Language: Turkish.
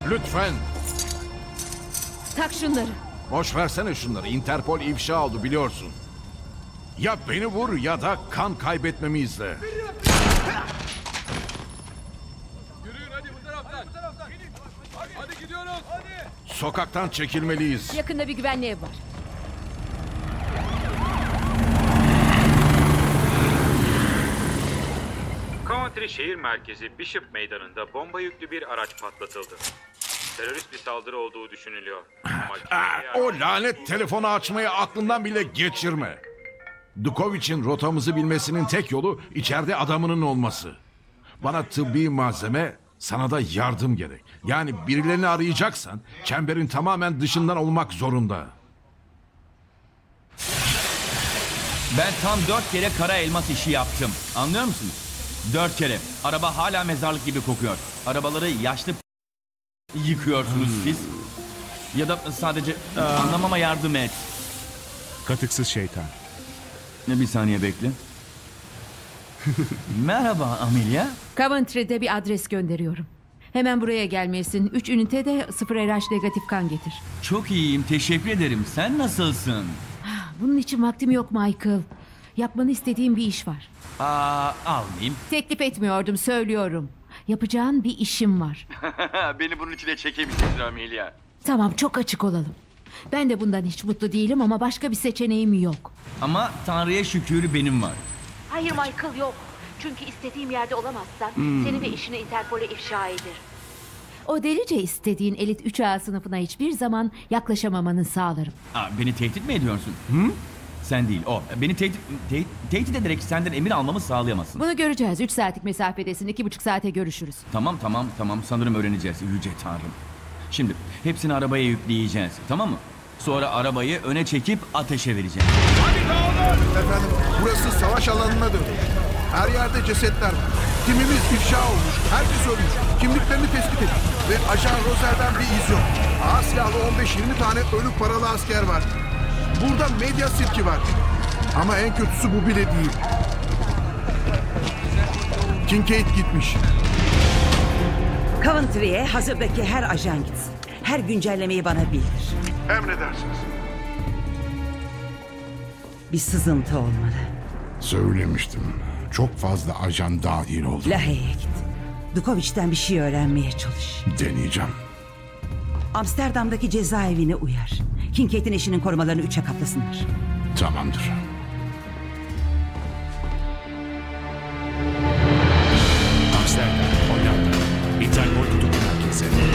Lütfen. Tak şunları. Boş versene şunları. Interpol ifşa oldu biliyorsun. Ya beni vur ya da kan kaybetmemi izle. Yürüyün hadi bu taraftan. Hadi gidiyoruz. Hadi. Sokaktan çekilmeliyiz. Yakında bir güvenli ev var. Coventry şehir merkezi Bishop Meydanı'nda bomba yüklü bir araç patlatıldı. Terörist bir saldırı olduğu düşünülüyor. Ama O lanet telefonu açmayı aklından bile geçirme. Dukovic'in rotamızı bilmesinin tek yolu içeride adamının olması. Bana tıbbi malzeme, sana da yardım gerek. Yani birilerini arayacaksan çemberin tamamen dışından olmak zorunda. Ben tam 4 kere kara elmas işi yaptım. Anlıyor musunuz? 4 kere. Araba hala mezarlık gibi kokuyor. Arabaları yaşlı yıkıyorsunuz siz. Ya da sadece anlamama yardım et. Katıksız şeytan. Bir saniye bekle. Merhaba Amelia. Coventry'de bir adres gönderiyorum. Hemen buraya gelmelisin. 3 ünitede 0 RH negatif kan getir. Çok iyiyim, teşekkür ederim. Sen nasılsın? Bunun için vaktim yok Michael. Yapmanı istediğim bir iş var. Almayayım. Teklif etmiyordum, söylüyorum. Yapacağın bir işim var. Beni bunun içine çekebilirsin Amelia. Tamam, çok açık olalım. Ben de bundan hiç mutlu değilim ama başka bir seçeneğim yok. Ama Tanrı'ya şükür benim var. Hayır Michael, yok. Çünkü istediğim yerde olamazsan seni ve işini Interpol'e ifşa ederim. O delice istediğin elit 3A sınıfına hiçbir zaman yaklaşamamanı sağlarım. Beni tehdit mi ediyorsun? Sen değil, o. Beni tehdit ederek senden emir almamı sağlayamazsın. Bunu göreceğiz. 3 saatlik mesafedesin. 2,5 saate görüşürüz. Tamam. Sanırım öğreneceğiz. Yüce Tanrım. Şimdi hepsini arabaya yükleyeceğiz. Tamam mı? Sonra arabayı öne çekip ateşe vereceğim. Efendim, burası savaş alanına döndü. Her yerde cesetler var. Timimiz ifşa olmuş. Herkes ölmüş. Kimliklerini tespit ettik. Ve Ajan Rosel'den bir iz yok. Ağır silahlı 15-20 tane ölü paralı asker var. Burada medya sirki var. Ama en kötüsü bu bile değil. Kincaid gitmiş. Coventry'e hazırdaki her ajan gitsin. Her güncellemeyi bana bildir. Emredersiniz. Bir sızıntı olmalı. Söylemiştim. Çok fazla ajan dahil oldu. Lahey'e git. Dukovic'ten bir şey öğrenmeye çalış. Deneyeceğim. Amsterdam'daki cezaevine uyar. Kincaid'in eşinin korumalarını 3'e katlasınlar. Tamamdır.